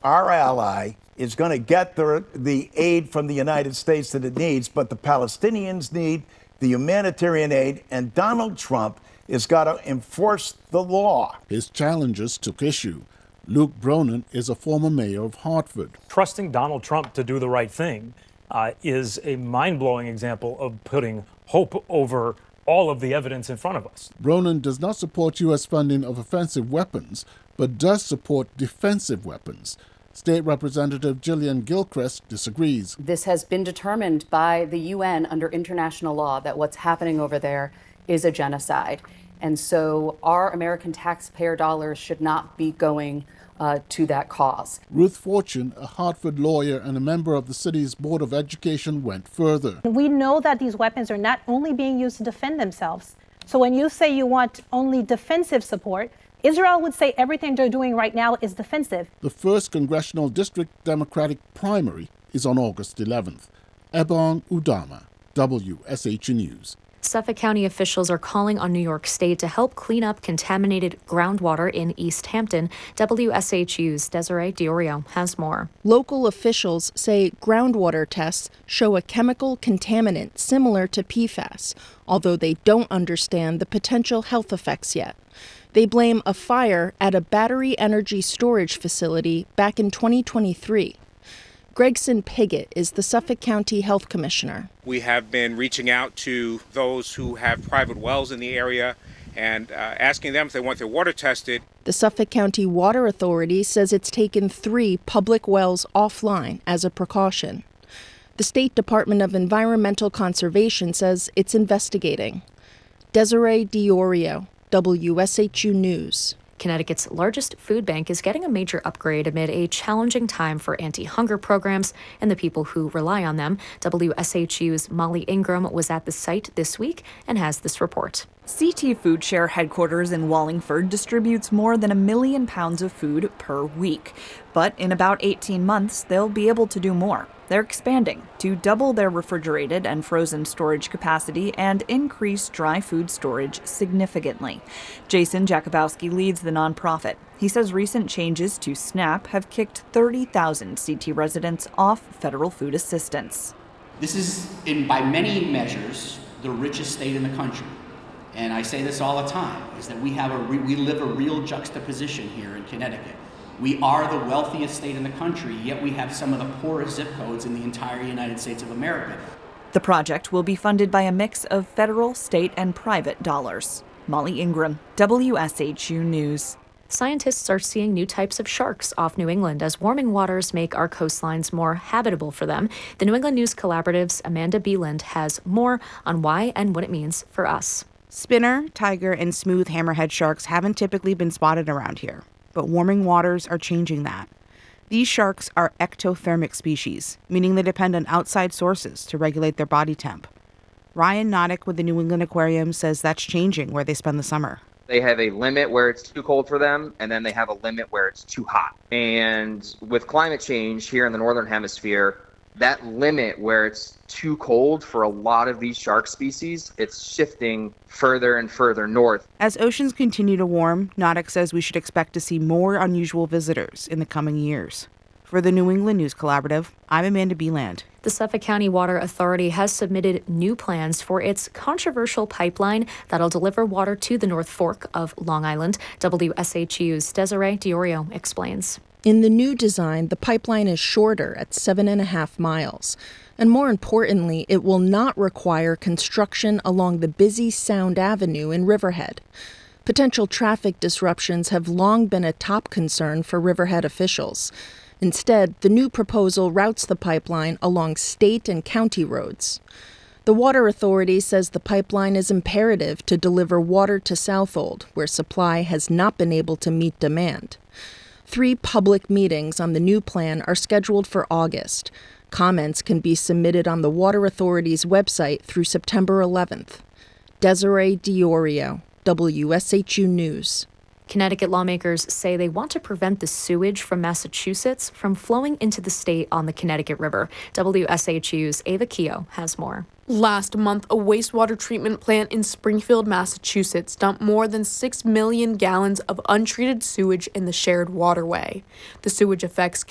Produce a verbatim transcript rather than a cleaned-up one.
our ally, is going to get the, the aid from the United States that it needs, but the Palestinians need the humanitarian aid, and Donald Trump has got to enforce the law. His challengers took issue. Luke Bronin is a former mayor of Hartford. Trusting Donald Trump to do the right thing uh, is a mind-blowing example of putting hope over all of the evidence in front of us. Bronin does not support U S funding of offensive weapons, but does support defensive weapons. State Representative Gillian Gilchrist disagrees. This has been determined by the U N under international law that what's happening over there is a genocide. And so our American taxpayer dollars should not be going uh, to that cause. Ruth Fortune, a Hartford lawyer and a member of the city's Board of Education, went further. We know that these weapons are not only being used to defend themselves. So when you say you want only defensive support, Israel would say everything they're doing right now is defensive. The first congressional district Democratic primary is on August eleventh. Ebong Udama, W S H U News. Suffolk County officials are calling on New York State to help clean up contaminated groundwater in East Hampton. W S H U's Desiree Diorio has more. Local officials say groundwater tests show a chemical contaminant similar to P FAS, although they don't understand the potential health effects yet. They blame a fire at a battery energy storage facility back in twenty twenty-three. Gregson Piggott is the Suffolk County Health Commissioner. We have been reaching out to those who have private wells in the area and uh, asking them if they want their water tested. The Suffolk County Water Authority says it's taken three public wells offline as a precaution. The State Department of Environmental Conservation says it's investigating. Desiree Diorio, W S H U News. Connecticut's largest food bank is getting a major upgrade amid a challenging time for anti-hunger programs and the people who rely on them. W S H U's Molly Ingram was at the site this week and has this report. C T Food Share headquarters in Wallingford distributes more than a million pounds of food per week. But in about eighteen months, they'll be able to do more. They're expanding to double their refrigerated and frozen storage capacity and increase dry food storage significantly. Jason Jakubowski leads the nonprofit. He says recent changes to SNAP have kicked thirty thousand C T residents off federal food assistance. This is, in by many measures, the richest state in the country. And I say this all the time, is that we have a re- we live a real juxtaposition here in Connecticut. We are the wealthiest state in the country, yet we have some of the poorest zip codes in the entire United States of America. The project will be funded by a mix of federal, state, and private dollars. Molly Ingram, W S H U News. Scientists are seeing new types of sharks off New England as warming waters make our coastlines more habitable for them. The New England News Collaborative's Amanda Beeland has more on why and what it means for us. Spinner, tiger, and smooth hammerhead sharks haven't typically been spotted around here, but warming waters are changing that. These sharks are ectothermic species, meaning they depend on outside sources to regulate their body temp. Ryan Noddick with the New England Aquarium says that's changing where they spend the summer. They have a limit where it's too cold for them, and then they have a limit where it's too hot. And with climate change here in the Northern Hemisphere, that limit where it's too cold for a lot of these shark species, it's shifting further and further north. As oceans continue to warm, Noddick says we should expect to see more unusual visitors in the coming years. For the New England News Collaborative, I'm Amanda Beeland. The Suffolk County Water Authority has submitted new plans for its controversial pipeline that'll deliver water to the North Fork of Long Island. W S H U's Desiree Diorio explains. In the new design, the pipeline is shorter at seven and a half miles. And more importantly, it will not require construction along the busy Sound Avenue in Riverhead. Potential traffic disruptions have long been a top concern for Riverhead officials. Instead, the new proposal routes the pipeline along state and county roads. The Water Authority says the pipeline is imperative to deliver water to Southold, where supply has not been able to meet demand. Three public meetings on the new plan are scheduled for August. Comments can be submitted on the Water Authority's website through September eleventh. Desiree Diorio, W S H U News. Connecticut lawmakers say they want to prevent the sewage from Massachusetts from flowing into the state on the Connecticut River. W S H U's Ava Keogh has more. Last month, a wastewater treatment plant in Springfield, Massachusetts dumped more than six million gallons of untreated sewage in the shared waterway. The sewage affects